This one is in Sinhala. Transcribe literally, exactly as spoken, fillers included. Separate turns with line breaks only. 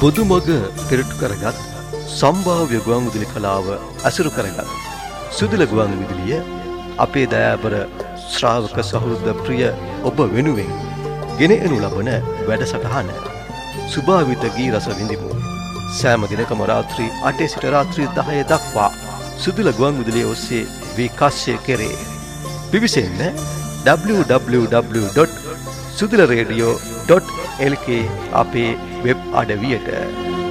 බොදුමග පෙරටු කරගත් සම්භාව්‍ය ගුවන් විදුලි කලාව අසුරු කරගත් සුදුල ගුවන් විදුලිය අපේ දයාබර ශ්‍රාවක සහෘද ප්‍රිය ඔබ වෙනුවෙන් ගෙන එනු ලබන වැඩසටහන සුභාවිත ගී රස විඳිමු. සෑම දිනකම රාත්‍රී අටේ සිට රාත්‍රී දහය දක්වා සුදුල ගුවන් විදුලිය ඔස්සේ විකාශය කෙරේ. පිවිසෙන්න W W W dot සුදුල radio dot L කේ අපේ වෙබ් අඩවියට.